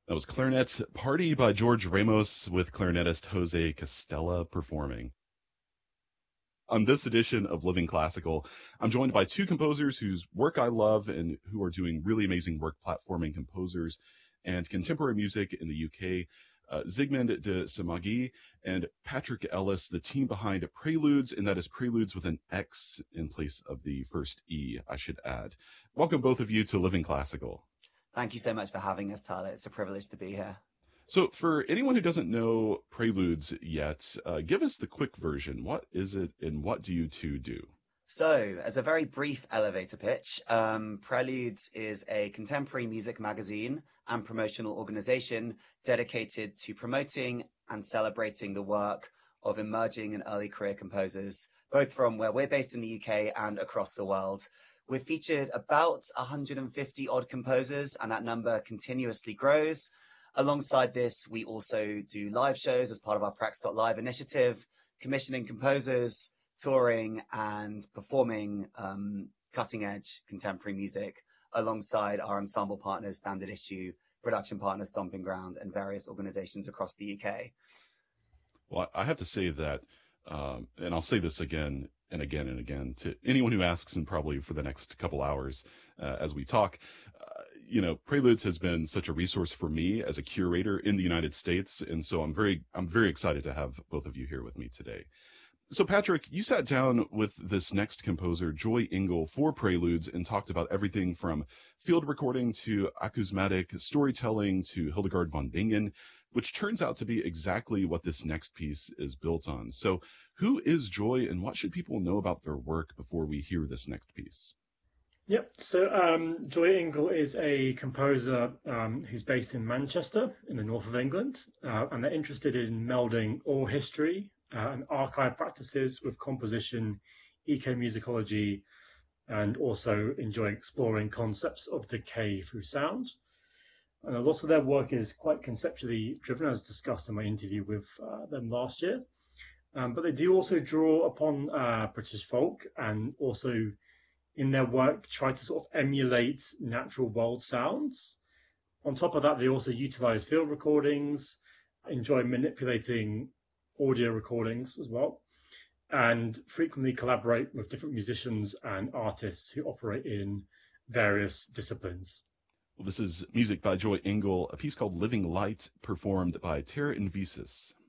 That was Clarinet Party by George Ramos with clarinetist Jose Castella performing. On this edition of Living Classical, I'm joined by two composers whose work I love and who are doing really amazing work platforming composers and contemporary music in the UK. Zygmunt de Samagi and Patrick Ellis, the team behind Preludes, and that is Preludes with an X in place of the first E, I should add. Welcome both of you to Living Classical. Thank you so much for having us, Tyler. It's a privilege to be here. So for anyone who doesn't know Preludes yet, give us the quick version. What is it and what do you two do? So, as a very brief elevator pitch, Preludes is a contemporary music magazine and promotional organization dedicated to promoting and celebrating the work of emerging and early career composers, both from where we're based in the UK and across the world. We've featured about 150 odd composers, and that number continuously grows. Alongside this, we also do live shows as part of our Prax.Live initiative, commissioning composers, touring and performing cutting-edge contemporary music alongside our ensemble partners, Standard Issue, production partners, Stomping Ground, and various organizations across the UK. Well, I have to say that, and I'll say this again and again and again to anyone who asks, and probably for the next couple hours as we talk, Preludes has been such a resource for me as a curator in the United States, and so I'm very excited to have both of you here with me today. So Patrick, you sat down with this next composer, Joy Engel, for Preludes and talked about everything from field recording to acousmatic storytelling to Hildegard von Bingen, which turns out to be exactly what this next piece is built on. So who is Joy and what should people know about their work before we hear this next piece? Yep. So Joy Engel is a composer who's based in Manchester in the north of England, and they're interested in melding oral history and archive practices with composition, ecomusicology, and also enjoy exploring concepts of decay through sound. And a lot of their work is quite conceptually driven, as discussed in my interview with them last year. But they do also draw upon British folk and also in their work try to sort of emulate natural world sounds. On top of that, they also utilize field recordings, enjoy manipulating audio recordings as well, and frequently collaborate with different musicians and artists who operate in various disciplines. Well, this is music by Joy Engel, a piece called Living Light, performed by Terra Invisis.